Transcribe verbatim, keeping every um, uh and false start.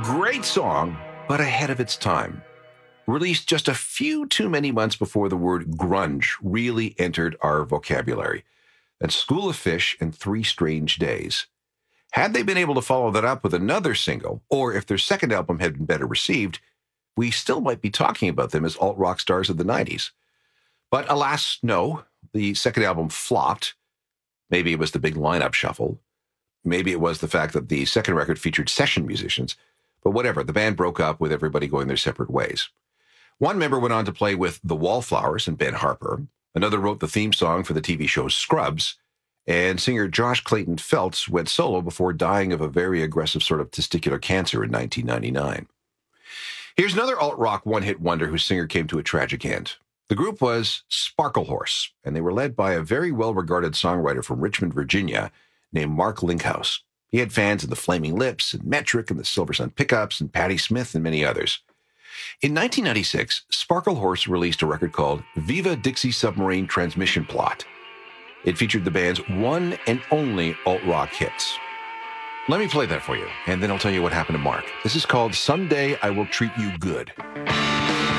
Great song, but ahead of its time. Released just a few too many months before the word grunge really entered our vocabulary. That's School of Fish and Three Strange Days. Had they been able to follow that up with another single, or if their second album had been better received, we still might be talking about them as alt-rock stars of the nineties. But alas, no. The second album flopped. Maybe it was the big lineup shuffle. Maybe it was the fact that the second record featured session musicians. But whatever, the band broke up with everybody going their separate ways. One member went on to play with the Wallflowers and Ben Harper. Another wrote the theme song for the T V show Scrubs. And singer Josh Clayton Feltz went solo before dying of a very aggressive sort of testicular cancer in nineteen ninety-nine. Here's another alt-rock one-hit wonder whose singer came to a tragic end. The group was Sparklehorse, and they were led by a very well-regarded songwriter from Richmond, Virginia, named Mark Linkhouse. He had fans in the Flaming Lips and Metric and the Silver Sun Pickups and Patti Smith and many others. In nineteen ninety-six, Sparklehorse released a record called Viva Dixie Submarine Transmission Plot. It featured the band's one and only alt-rock hits. Let me play that for you, and then I'll tell you what happened to Mark. This is called Someday I Will Treat You Good.